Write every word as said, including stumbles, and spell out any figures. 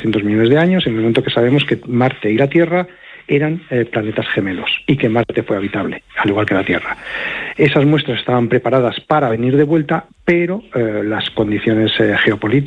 doscientos millones de años, en el momento que sabemos que Marte y la Tierra eran eh, planetas gemelos y que Marte fue habitable, al igual que la Tierra. Esas muestras estaban preparadas para venir de vuelta, pero eh, las condiciones eh, geopolíticas